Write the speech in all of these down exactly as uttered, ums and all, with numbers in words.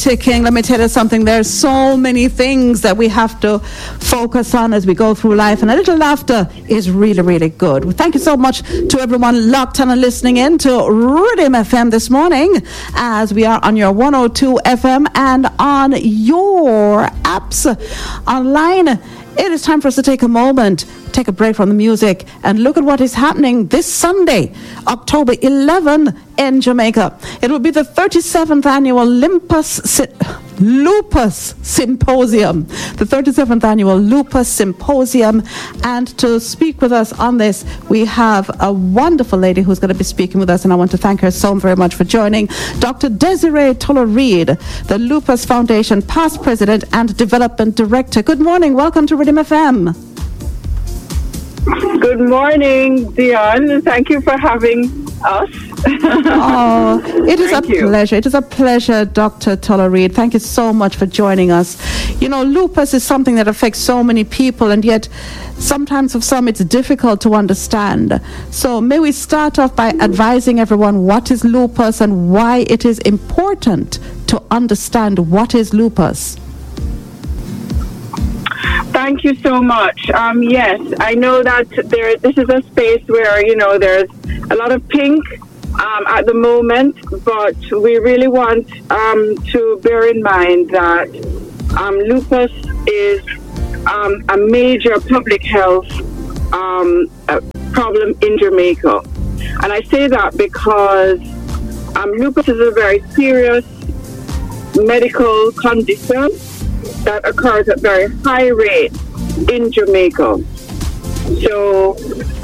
ticking. Let me tell you something. There's so many things that we have to focus on as we go through life, and a little laughter is really, really good. Thank you so much to everyone locked on and listening in to Rhythm F M this morning, as we are on your one oh two F M and on your apps online. It is time for us to take a moment, take a break from the music, and look at what is happening this Sunday, October eleventh, in Jamaica. It will be the thirty-seventh annual Lupus, Si- Lupus Symposium. The thirty-seventh annual Lupus Symposium. And to speak with us on this, we have a wonderful lady who's going to be speaking with us, and I want to thank her so very much for joining. Doctor Desiree Toller-Reid, the Lupus Foundation past president and development director. Good morning. Welcome to Rhythm F M. Good morning, Dion. Thank you for having us. Oh, it is Thank a you. pleasure. It is a pleasure, Doctor Toller-Reid. Thank you so much for joining us. You know, lupus is something that affects so many people, and yet sometimes for some it's difficult to understand. So may we start off by advising everyone what is lupus and why it is important to understand what is lupus. Thank you so much. Um, yes, I know that there. This is a space where, you know, there's a lot of pink um, at the moment, but we really want um, to bear in mind that um, lupus is um, a major public health um, problem in Jamaica. And I say that because um, lupus is a very serious medical condition that occurs at very high rates in Jamaica. So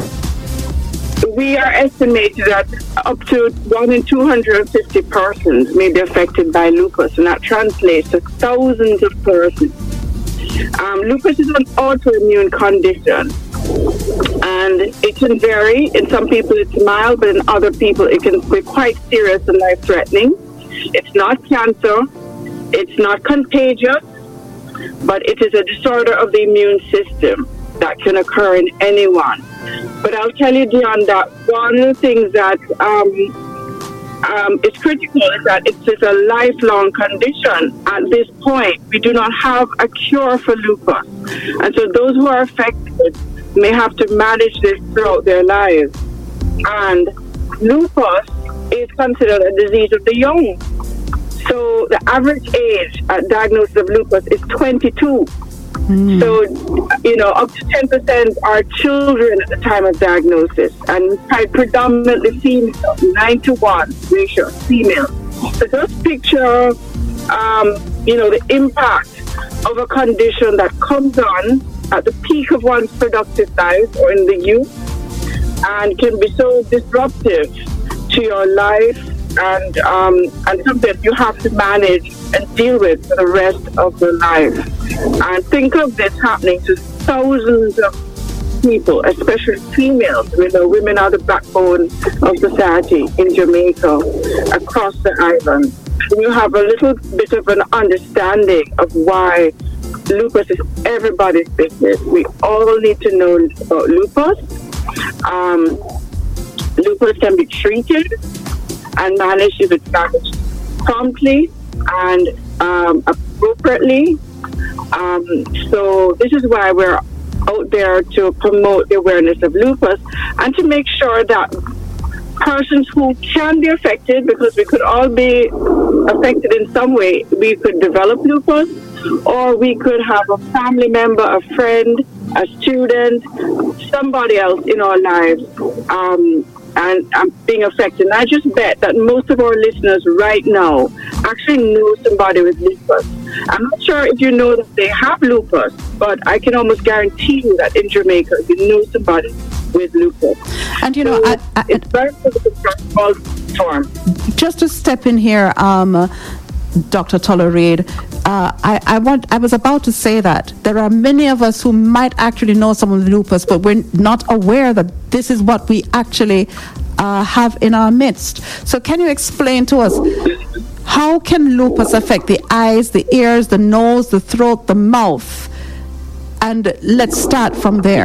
we are estimated that up to one in two hundred fifty persons may be affected by lupus, and that translates to thousands of persons. Um, lupus is an autoimmune condition, and it can vary. In some people it's mild, but in other people it can be quite serious and life-threatening. It's not cancer, it's not contagious, but it is a disorder of the immune system that can occur in anyone. But I'll tell you, Dion, that one of the things that um, um, is critical is that it is a lifelong condition. At this point, we do not have a cure for lupus. And so those who are affected may have to manage this throughout their lives. And lupus is considered a disease of the young. So the average age at diagnosis of lupus is twenty-two. Mm. So, you know, up to ten percent are children at the time of diagnosis, and predominantly female, nine to one ratio, female. So just picture, um, you know, the impact of a condition that comes on at the peak of one's productive life or in the youth, and can be so disruptive to your life, and um, and something you have to manage and deal with for the rest of your life. And think of this happening to thousands of people, especially females. We know women are the backbone of society in Jamaica, across the island. And you have a little bit of an understanding of why lupus is everybody's business. We all need to know about lupus. Um, lupus can be treated and managed if it's managed promptly and um, appropriately. Um, so this is why we're out there to promote the awareness of lupus and to make sure that persons who can be affected, because we could all be affected in some way, we could develop lupus, or we could have a family member, a friend, a student, somebody else in our lives um, and um, being affected. And I just bet that most of our listeners right now actually know somebody with lupus. I'm not sure if you know that they have lupus, but I can almost guarantee you that in Jamaica, you know somebody with lupus. And you know, so I, I, it's very difficult form. Just to step in here, um, Doctor Toller-Reid, uh, I, I want. I was about to say that there are many of us who might actually know someone with lupus, but we're not aware that this is what we actually uh, have in our midst. So, can you explain to us how can lupus affect the eyes, the ears, the nose, the throat, the mouth? And let's start from there.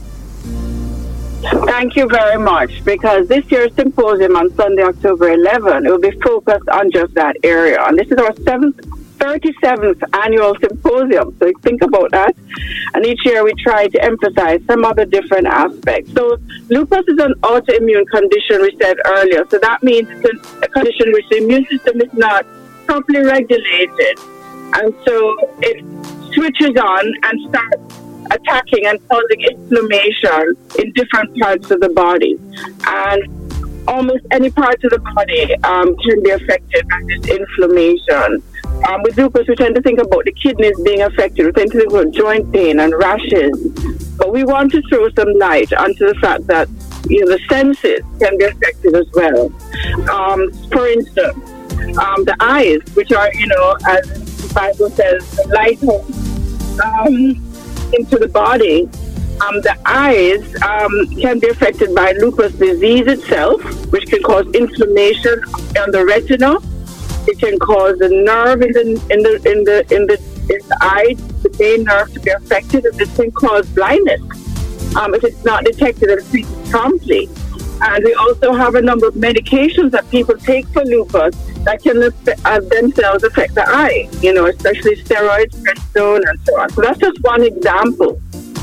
Thank you very much, because this year's symposium on Sunday, October eleventh, it will be focused on just that area. And this is our seventh thirty-seventh annual symposium. So think about that. And each year we try to emphasize some other different aspects. So lupus is an autoimmune condition we said earlier. So that means it's a condition which the immune system is not properly regulated. And so it switches on and starts attacking and causing inflammation in different parts of the body. And almost any part of the body um, can be affected by this inflammation. Um, with lupus, we tend to think about the kidneys being affected. We tend to think about joint pain and rashes. But we want to throw some light onto the fact that, you know, the senses can be affected as well. Um, for instance, um, the eyes, which are, you know, as the Bible says, the lighthouse um, into the body. Um, the eyes um, can be affected by lupus disease itself, which can cause inflammation on the retina. It can cause the nerve in the in the in the in the, in the eye, the main nerve, to be affected, and this can cause blindness um, if it's not detected and treated promptly. And we also have a number of medications that people take for lupus that can uh, themselves affect the eye. You know, especially steroids, prednisone, and so on. So that's just one example.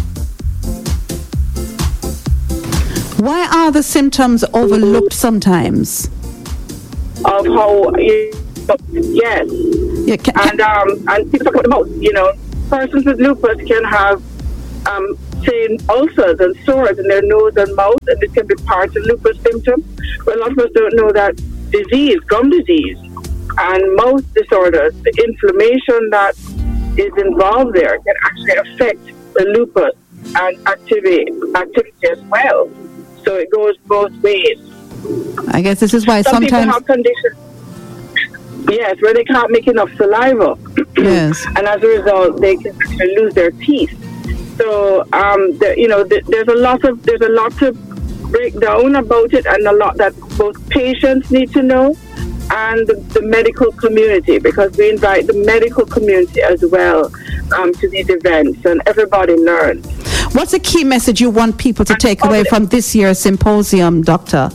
Why are the symptoms overlooked sometimes? Of how, you know, yes, yeah, can, and um, and people talk about the mouth. You know, persons with lupus can have, um, say, ulcers and sores in their nose and mouth, and this can be part of lupus symptoms. But a lot of us don't know that disease, gum disease, and mouth disorders, the inflammation that is involved there, can actually affect the lupus and activity activity as well. So it goes both ways. I guess this is why Some sometimes... people have conditions, yes, where they can't make enough saliva. Yes. And as a result, they can actually lose their teeth. So, um, the, you know, the, there's a lot of there's a lot to break down about it, and a lot that both patients need to know and the, the medical community, because we invite the medical community as well um, to these events, and everybody learns. What's the key message you want people to take away from this year's symposium, Doctor?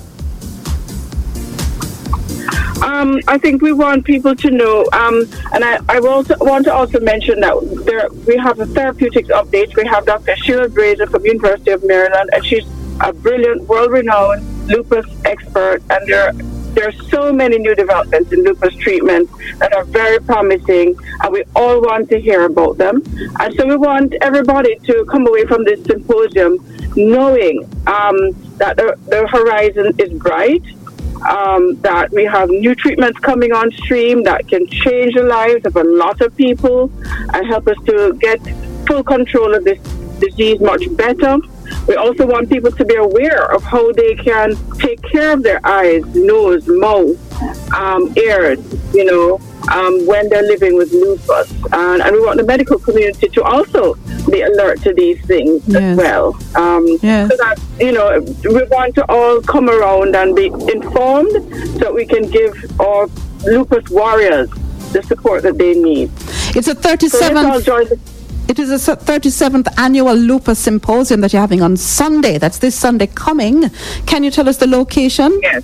Um, I think we want people to know, um, and I, I will also want to also mention that there we have a therapeutics update. We have Doctor Sheila Brazier from University of Maryland, and she's a brilliant, world-renowned lupus expert, and there there are so many new developments in lupus treatment that are very promising, and we all want to hear about them. And so we want everybody to come away from this symposium knowing um, that the, the horizon is bright, um, that we have new treatments coming on stream that can change the lives of a lot of people and help us to get full control of this disease much better. We also want people to be aware of how they can take care of their eyes, nose, mouth, um, ears, you know, um, when they're living with lupus. And, and we want the medical community to also be alert to these things yes. as well. Um, yes. So that, you know, we want to all come around and be informed so that we can give our lupus warriors the support that they need. It's a thirty-seventh... So It is a thirty-seventh annual lupus symposium that you're having on Sunday. That's this Sunday coming. Can you tell us the location? Yes.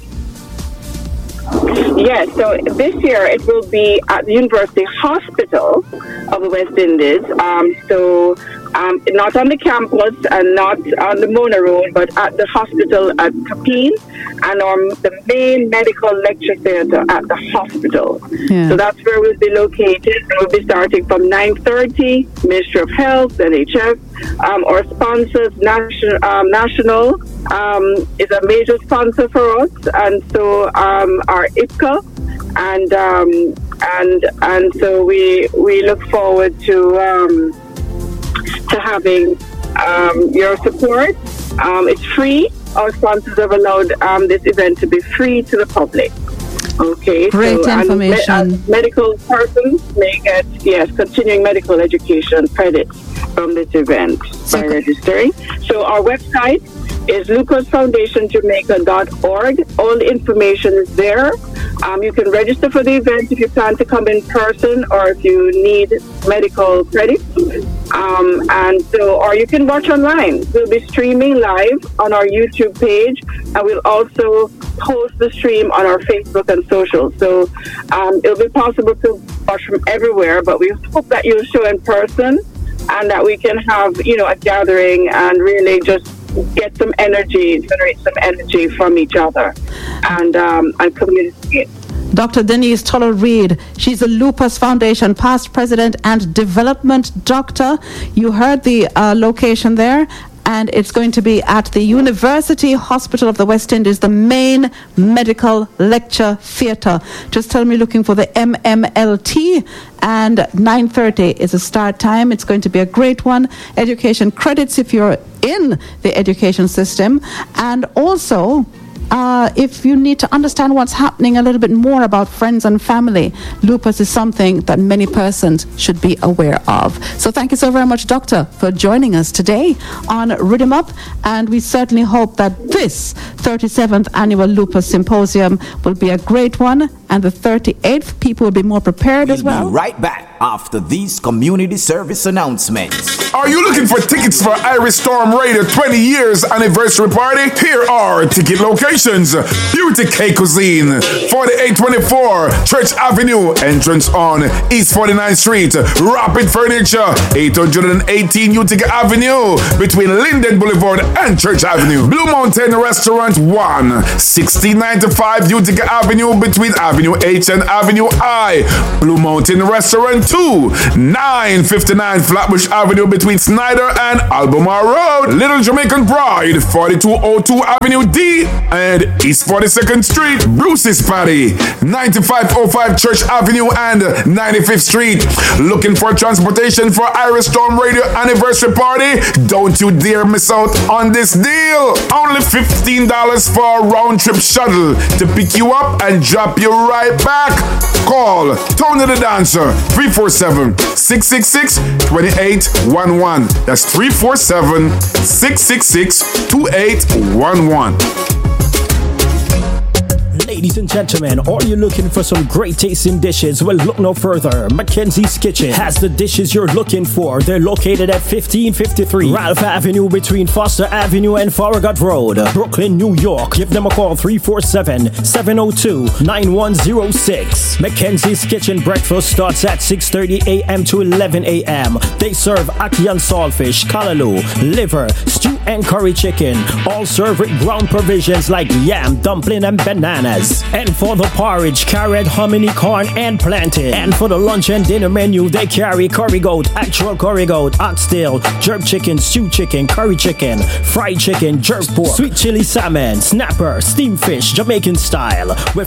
Yes, so this year it will be at the University Hospital of the West Indies. Um, so um, not on the campus and not on the Mona Road, but at the hospital at Capeen, and our, the main medical lecture theatre at the hospital. Yeah. So that's where we'll be located. And we'll be starting from nine thirty, Ministry of Health, N H S. Um, our sponsors, National, um, National um, is a major sponsor for us, and so um, our I P C A, and um, and and so we we look forward to um, to having um, your support. Um, it's free. Our sponsors have allowed um, this event to be free to the public. Okay. Great so, information. And me- uh, medical persons may get yes continuing medical education credits from this event by okay. registering. So our website is lupus foundation jamaica dot org. All the information is there. Um, you can register for the event if you plan to come in person or if you need medical credit. Um, and so, or you can watch online. We'll be streaming live on our YouTube page, and we'll also post the stream on our Facebook and social. So um, it'll be possible to watch from everywhere, but we hope that you'll show in person and that we can have, you know, a gathering and really just get some energy, generate some energy from each other and, um, and communicate. Doctor Denise Tuller-Reid, she's a Lupus Foundation past president and development doctor. You heard the uh, location there, and it's going to be at the University Hospital of the West Indies, the main medical lecture theatre. Just tell me looking for the M M L T, and nine thirty is a start time. It's going to be a great one. Education credits if you're in the education system, and also Uh, if you need to understand what's happening a little bit more about friends and family, lupus is something that many persons should be aware of. So thank you so very much, Doctor, for joining us today on Rhythm Up. And we certainly hope that this thirty-seventh Annual Lupus Symposium will be a great one. And the thirty-eighth, people will be more prepared we'll as well. Be right back after these community service announcements. Are you looking for tickets for Irish Storm Radio twenty years anniversary party? Here are ticket locations. Beauty Cake Cuisine, forty-eight twenty-four Church Avenue, entrance on East forty-ninth Street. Rapid Furniture, eight eighteen Utica Avenue, between Linden Boulevard and Church Avenue. Blue Mountain Restaurant one, sixteen ninety-five Utica Avenue, between Avenue H and Avenue I. Blue Mountain Restaurant two, nine fifty-nine Flatbush Avenue, between Snyder and Albemarle Road. Little Jamaican Bride, forty-two oh two Avenue D and East forty-second Street. Bruce's Patty, ninety-five oh five Church Avenue and ninety-fifth Street. Looking for transportation for Irish Storm Radio anniversary party? Don't you dare miss out on this deal. Only fifteen dollars for a round trip shuttle to pick you up and drop you right back. Call Tony the Dancer, three four seven, six six six, two eight one one. That's three four seven, six six six, two eight one one. Ladies and gentlemen, are you looking for some great tasting dishes? Well, look no further. Mackenzie's Kitchen has the dishes you're looking for. They're located at fifteen fifty-three Ralph Avenue, between Foster Avenue and Farragut Road, Brooklyn, New York. Give them a call, three four seven, seven oh two, nine one oh six. Mackenzie's Kitchen breakfast starts at six thirty a.m. to eleven a.m. They serve ackee and saltfish, callaloo, liver, stew and curry chicken. All served with ground provisions like yam, dumpling and bananas. And for the porridge, carrot, hominy, corn, and plantain. And for the lunch and dinner menu, they carry curry goat, actual curry goat, oxtail, jerk chicken, stew chicken, curry chicken, fried chicken, jerk pork, sweet chili salmon, snapper, steamed fish, Jamaican style, with